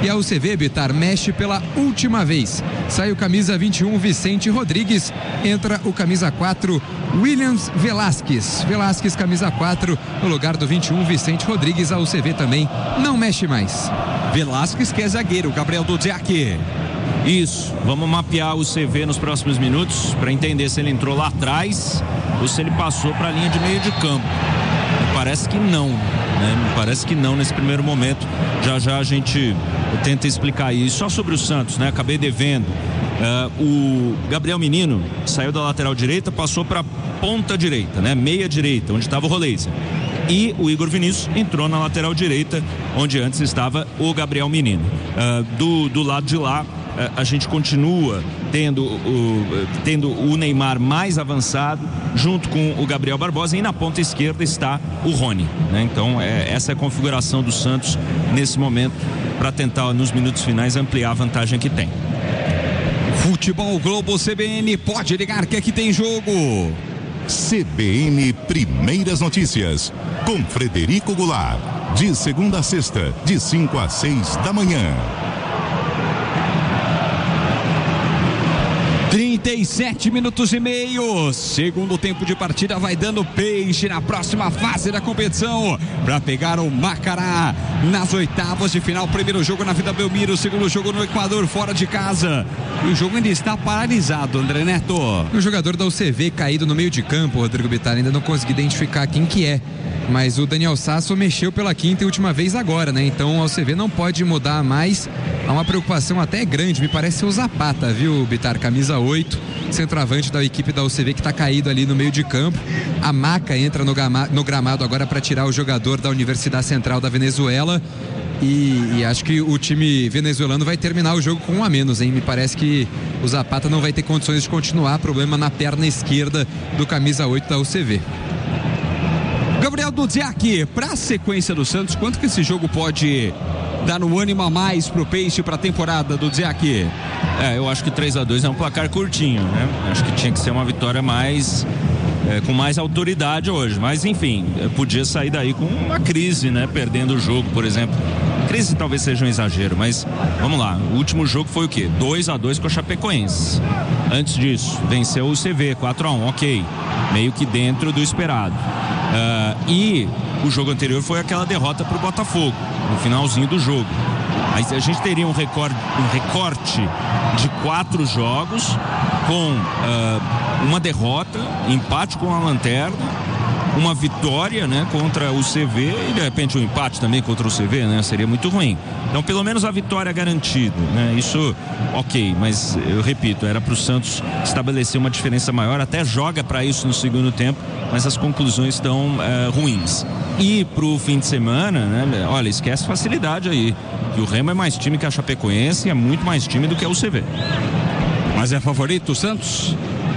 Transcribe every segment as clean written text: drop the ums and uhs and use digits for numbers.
E a UCV, Bitar, mexe pela última vez. Sai o camisa 21, Vicente Rodrigues. Entra o camisa 4, Williams Velasquez. Velasquez, camisa 4, no lugar do 21, Vicente Rodrigues. A UCV também não mexe mais. Velasquez, que é zagueiro, Gabriel Dudziak. Isso, vamos mapear o CV nos próximos minutos para entender se ele entrou lá atrás ou se ele passou para a linha de meio de campo. Parece que não, né? Parece que não nesse primeiro momento. Já a gente tenta explicar isso. Só sobre o Santos, né? Acabei devendo. O Gabriel Menino saiu da lateral direita, passou para ponta direita, né? Meia direita, onde estava o Roleiser. E o Igor Vinícius entrou na lateral direita, onde antes estava o Gabriel Menino. Do lado de lá, a gente continua tendo o Neymar mais avançado, junto com o Gabriel Barbosa, e na ponta esquerda está o Rony, né? Então essa é a configuração do Santos nesse momento, para tentar nos minutos finais ampliar a vantagem que tem. Futebol Globo CBN, pode ligar que aqui tem jogo. CBN Primeiras Notícias, com Frederico Goulart, de segunda a sexta, de 5 às 6 da manhã. 37 minutos e meio, segundo tempo de partida, vai dando Peixe na próxima fase da competição para pegar o Macará nas oitavas de final. Primeiro jogo na Vila Belmiro, segundo jogo no Equador, fora de casa, e o jogo ainda está paralisado, André Neto. O jogador da UCV caído no meio de campo, Rodrigo Bitar, ainda não consegui identificar quem que é, mas o Daniel Sasso mexeu pela quinta e última vez agora, né? Então a UCV não pode mudar mais. Há uma preocupação até grande, me parece ser o Zapata, viu, Bitar? Camisa 8, centroavante da equipe da UCV, que está caído ali no meio de campo. A Maca entra no gramado agora para tirar o jogador da Universidade Central da Venezuela. E acho que o time venezuelano vai terminar o jogo com 1 a menos, hein? Me parece que o Zapata não vai ter condições de continuar. Problema na perna esquerda do camisa 8 da UCV. Gabriel Dudziak, para a sequência do Santos, quanto que esse jogo pode dar um ânimo a mais pro Peixe para a temporada, Dudziak? Eu acho que 3-2 é um placar curtinho, né? Acho que tinha que ser uma vitória mais com mais autoridade hoje, mas enfim, podia sair daí com uma crise, né? Perdendo o jogo, por exemplo. Crise talvez seja um exagero, mas vamos lá, o último jogo foi o quê? 2-2 com a Chapecoense. Antes disso, venceu o CV 4-1, ok, meio que dentro do esperado. E o jogo anterior foi aquela derrota para o Botafogo, no finalzinho do jogo. Aí a gente teria um recorte de 4 jogos com uma derrota, empate com a Lanterna, uma vitória, né, contra o CV e de repente um empate também contra o CV, né, seria muito ruim. Então pelo menos a vitória garantida, né, isso ok, mas eu repito, era para o Santos estabelecer uma diferença maior, até joga para isso no segundo tempo, mas as conclusões estão ruins. E pro fim de semana, né, olha, esquece facilidade aí, que o Remo é mais time que a Chapecoense e é muito mais time do que o CV. Mas é favorito o Santos?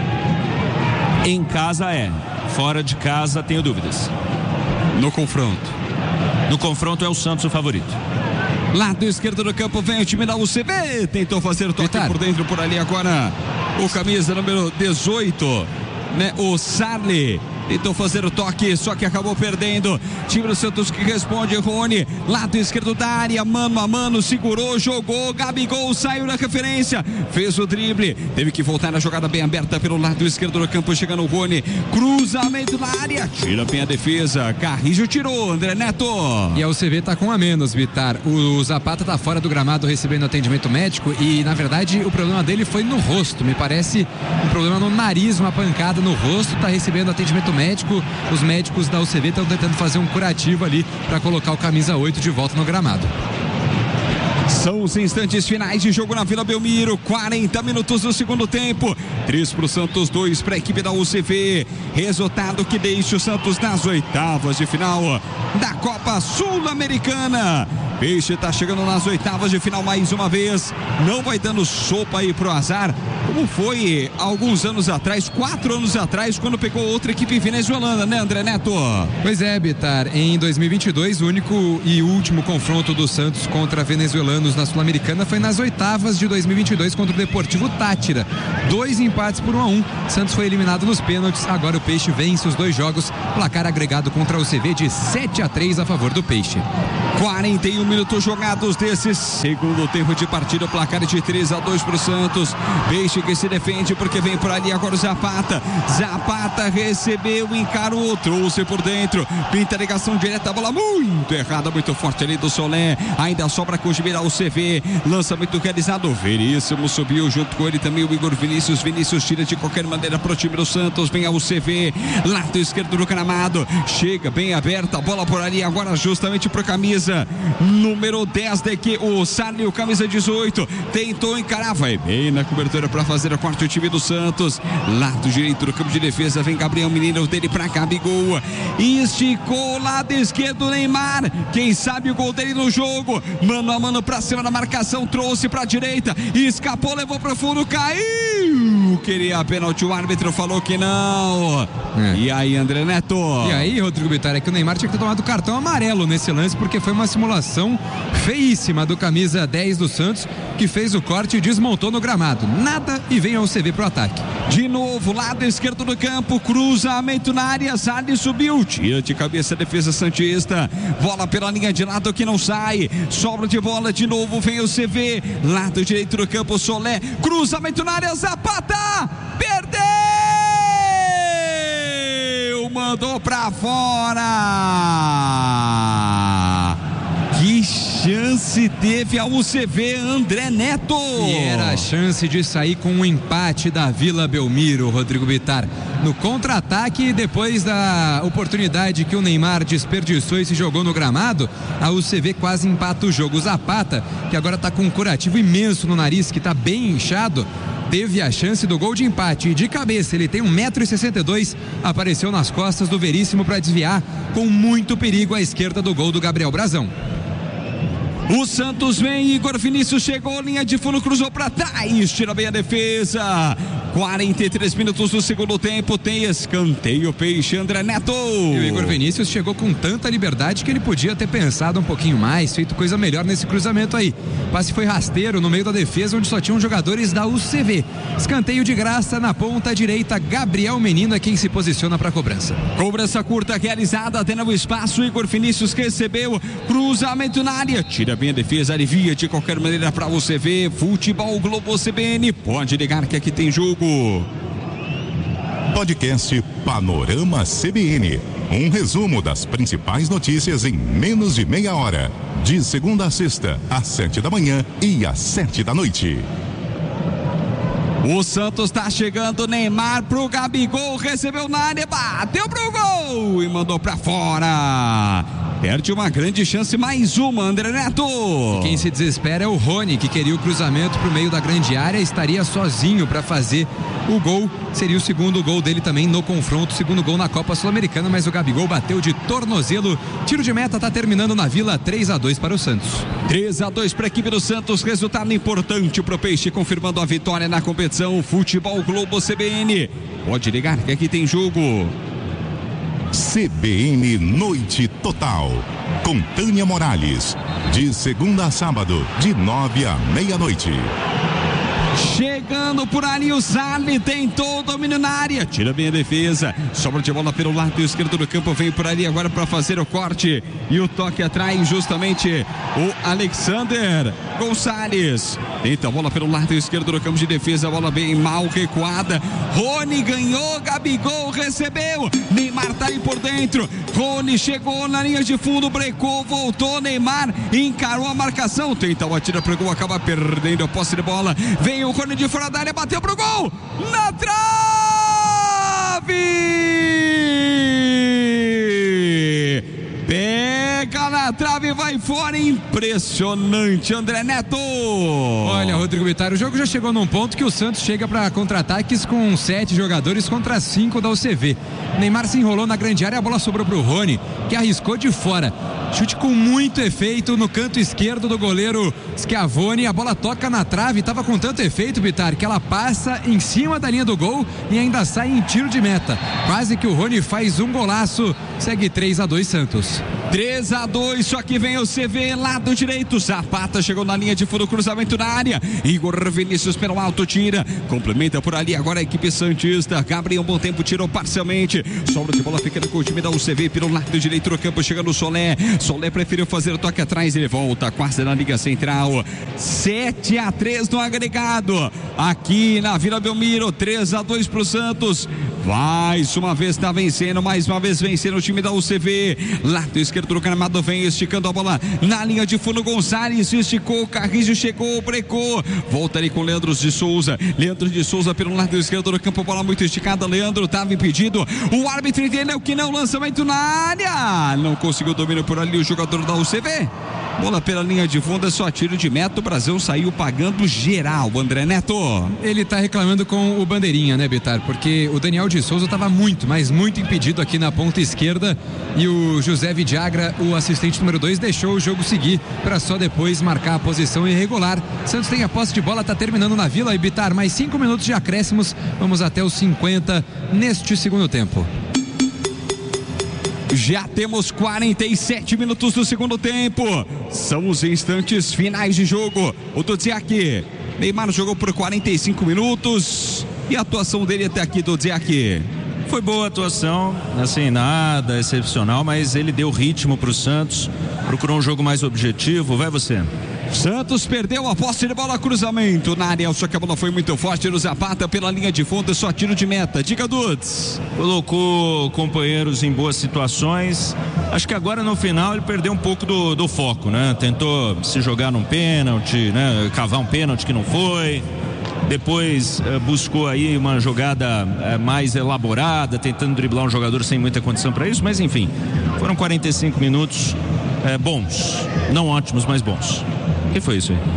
Em casa fora de casa tenho dúvidas. No confronto? No confronto é o Santos o favorito. Lado esquerdo do campo vem o time da UCV, tentou fazer o toque por dentro, por ali agora o camisa número 18, né, o Sarli. Tentou fazer o toque, só que acabou perdendo. Time do Santos que responde, Rony, lado esquerdo da área, mano a mano, segurou, jogou, Gabigol saiu na referência, fez o drible, teve que voltar na jogada bem aberta pelo lado esquerdo do campo, chegando o Rony, cruzamento na área, tira bem a defesa, Carrijo tirou, André Neto. E a UCV tá com 1 a menos, Bitar. O Zapata tá fora do gramado recebendo atendimento médico e, na verdade, o problema dele foi no rosto, me parece um problema no nariz, uma pancada no rosto, tá recebendo atendimento médico. Os médicos da UCV estão tentando fazer um curativo ali para colocar o camisa 8 de volta no gramado. São os instantes finais de jogo na Vila Belmiro, 40 minutos do segundo tempo, 3 para o Santos, 2 para a equipe da UCV, resultado que deixa o Santos nas oitavas de final da Copa Sul-Americana. Peixe está chegando nas oitavas de final mais uma vez, não vai dando sopa aí pro azar, como foi alguns anos atrás, 4 anos atrás, quando pegou outra equipe venezuelana, né, André Neto? Pois é, Bitar, em 2022, o único e último confronto do Santos contra venezuelanos na Sul-Americana foi nas oitavas de 2022 contra o Deportivo Táchira. 2 empates por 1-1, Santos foi eliminado nos pênaltis, agora o Peixe vence os 2 jogos, placar agregado contra o CV de 7-3 a favor do Peixe. 41 minuto jogados desse segundo tempo de partida. O placar de 3-2 para o Santos. Peixe que se defende porque vem por ali agora o Zapata. Zapata recebeu, encarou, trouxe por dentro. Pinta a ligação direta, a bola muito errada, muito forte ali do Solé. Ainda sobra com o Gibirau CV. Lançamento realizado. Veríssimo subiu junto com ele também o Igor Vinícius. Vinícius tira de qualquer maneira para o time do Santos. Vem ao CV, lado esquerdo do gramado. Chega bem aberta a bola por ali. Agora justamente para camisa número 10 daqui, o Sarli, o camisa 18. Tentou encarar, vai bem na cobertura para fazer o corte o time do Santos. Lado direito do campo de defesa. Vem Gabriel Menino dele para Gabigol. Esticou lado esquerdo Neymar. Quem sabe o gol dele no jogo. Mano a mano para cima da marcação. Trouxe para a direita. Escapou, levou para o fundo, caiu. Queria a pênalti, o árbitro falou que não. E aí, André Neto? E aí, Rodrigo Bittar, é que o Neymar tinha que ter tomado cartão amarelo nesse lance, porque foi uma simulação feíssima do camisa 10 do Santos, que fez o corte e desmontou no gramado. Nada, e vem ao CV pro ataque. De novo, lado esquerdo do campo, cruzamento na área, Sarli subiu, tira de cabeça a defesa santista, bola pela linha de lado que não sai, sobra de bola de novo, vem o CV, lado direito do campo, Solé, cruzamento na área, Zapata, perdeu, mandou pra fora. Que chance teve a UCV, André Neto. E era a chance de sair com um empate da Vila Belmiro, Rodrigo Bittar. No contra-ataque, depois da oportunidade que o Neymar desperdiçou e se jogou no gramado, a UCV quase empata o jogo. O Zapata, que agora está com um curativo imenso no nariz, que está bem inchado, teve a chance do gol de empate. E de cabeça, ele tem 1,62 m, apareceu nas costas do Veríssimo para desviar, com muito perigo à esquerda do gol do Gabriel Brazão. O Santos vem, Igor Vinícius chegou, linha de fundo, cruzou para trás, tira bem a defesa. 43 minutos do segundo tempo, tem escanteio, Peixe, André Neto. E o Igor Vinícius chegou com tanta liberdade que ele podia ter pensado um pouquinho mais, feito coisa melhor nesse cruzamento aí. O passe foi rasteiro no meio da defesa, onde só tinham jogadores da UCV. Escanteio de graça na ponta direita, Gabriel Menino é quem se posiciona para a cobrança. Cobrança curta realizada, tendo o espaço, Igor Vinícius recebeu, cruzamento na área, tira bem a defesa, alivia de qualquer maneira para o CV. Futebol Globo CBN, pode ligar que aqui tem jogo. Podcast Panorama CBN, um resumo das principais notícias em menos de meia hora, de segunda a sexta, às 7 da manhã e às 7 da noite. O Santos tá chegando, Neymar pro Gabigol, recebeu na área, bateu pro gol e mandou pra fora. Perde uma grande chance, mais uma, André Neto. E quem se desespera é o Rony, que queria o cruzamento pro meio da grande área, estaria sozinho para fazer o gol. Seria o segundo gol dele também no confronto, segundo gol na Copa Sul-Americana, mas o Gabigol bateu de tornozelo. Tiro de meta, tá terminando na Vila, 3-2 para o Santos. 3-2 para a equipe do Santos, resultado importante pro Peixe, confirmando a vitória na competição. Futebol Globo CBN, pode ligar que aqui tem jogo. CBN Noite Total, com Tânia Morales, de segunda a sábado, de 9 à meia-noite. Chegando por ali o Sarli, tentou o domínio na área, tira bem a defesa, sobra de bola pelo lado esquerdo do campo, vem por ali agora para fazer o corte e o toque atrai justamente o Alexander Gonçalves. Tenta a bola pelo lado esquerdo do campo de defesa, a bola bem mal recuada. Rony ganhou, Gabigol recebeu, Neymar tá aí por dentro, Rony chegou na linha de fundo, brecou, voltou, Neymar encarou a marcação, tenta o atira pro gol, acaba perdendo a posse de bola, vem o Rony de fora da área, bateu pro gol, na trave! Pega na trave, vai fora, impressionante, André Neto. Olha, Rodrigo Bittar, o jogo já chegou num ponto que o Santos chega para contra-ataques com 7 jogadores contra 5 da UCV. Neymar se enrolou na grande área, a bola sobrou pro Rony, que arriscou de fora. Chute com muito efeito no canto esquerdo do goleiro Schiavone, a bola toca na trave, estava com tanto efeito, Bittar, que ela passa em cima da linha do gol e ainda sai em tiro de meta. Quase que o Rony faz um golaço, segue 3-2 Santos. 3-2, só que vem o CV, lado direito, Zapata chegou na linha de fundo, cruzamento na área, Igor Vinícius pelo alto, tira, complementa por ali agora a equipe santista, Gabriel Bom Tempo tirou parcialmente, sobra de bola ficando com o time da UCV pelo lado direito do campo, chegando o Solé preferiu fazer o toque atrás, ele volta quase na liga central, 7-3 no agregado, aqui na Vila Belmiro, 3-2 pro Santos, mais uma vez está vencendo, mais uma vez vencendo o time da UCV, lado esquerdo do gramado, vem esticando a bola na linha de fundo, Gonçalves esticou, Carrijo chegou, brecou, volta ali com Leandro de Souza pelo lado esquerdo do campo, bola muito esticada, Leandro estava impedido, o árbitro entendeu que não, lançamento na área, não conseguiu domínio por ali o jogador da UCV, bola pela linha de fundo, é só tiro de meta, o Brasil saiu pagando geral, André Neto. Ele está reclamando com o bandeirinha, né, Bitar, porque o Daniel de Souza estava muito, mas muito impedido aqui na ponta esquerda e o José Vidagra, o assistente número 2, deixou o jogo seguir para só depois marcar a posição irregular. Santos tem a posse de bola, está terminando na Vila, e Bitar, mais 5 minutos de acréscimos, vamos até os 50 neste segundo tempo. Já temos 47 minutos do segundo tempo. São os instantes finais de jogo. O Dudziak, Neymar jogou por 45 minutos. E a atuação dele até aqui, Dudziak? Foi boa a atuação, assim, nada excepcional, mas ele deu ritmo para o Santos. Procurou um jogo mais objetivo. Vai você. Santos perdeu a posse de bola, cruzamento na área, só que a bola foi muito forte no Zapata pela linha de fundo, só tiro de meta. Diga, Dudes. Colocou companheiros em boas situações. Acho que agora no final ele perdeu um pouco do foco, né? Tentou se jogar num pênalti, né? Cavar um pênalti que não foi. Depois buscou aí uma jogada mais elaborada, tentando driblar um jogador sem muita condição para isso, mas enfim, foram 45 minutos bons, não ótimos, mas bons. O que foi isso aí?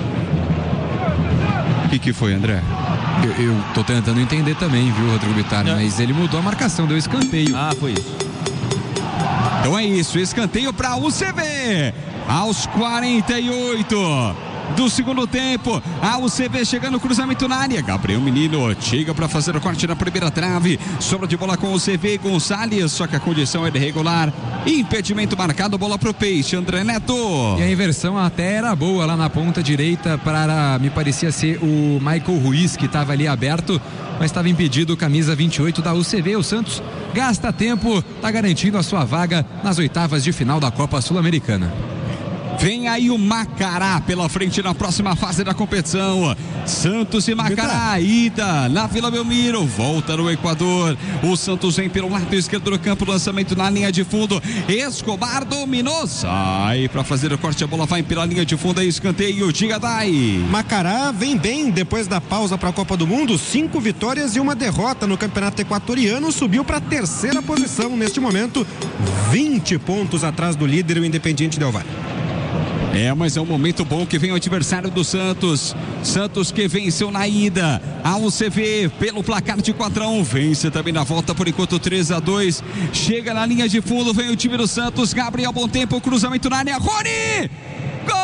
O que foi, André? Eu tô tentando entender também, viu, Rodrigo Bitar, mas ele mudou a marcação, deu escanteio. Ah, foi isso. Então é isso, escanteio para o UCV aos 48 do segundo tempo, a UCV chegando no cruzamento na área, Gabriel Menino chega para fazer o corte na primeira trave, sobra de bola com o UCV, Gonçalves, só que a condição é irregular, impedimento marcado, bola pro Peixe, André Neto. E a inversão até era boa lá na ponta direita para, me parecia ser o Michael Ruiz, que estava ali aberto, mas estava impedido, camisa 28 da UCV. O Santos gasta tempo, está garantindo a sua vaga nas oitavas de final da Copa Sul-Americana. Vem aí o Macará pela frente na próxima fase da competição. Santos e Macará, ida na Vila Belmiro, volta no Equador. O Santos vem pelo lado esquerdo do campo, lançamento na linha de fundo. Escobar dominou, sai para fazer o corte, a bola vai pela linha de fundo, aí escanteio, diga Dai. Macará vem bem depois da pausa para a Copa do Mundo, 5 vitórias e uma derrota no Campeonato Equatoriano, subiu para a terceira posição neste momento, 20 pontos atrás do líder, o Independiente Del Valle. Mas é um momento bom que vem o adversário do Santos. Santos que venceu na ida. A UCV pelo placar de 4-1. Vence também na volta por enquanto 3-2. Chega na linha de fundo, vem o time do Santos. Gabriel Bom Tempo, cruzamento na área. Rony!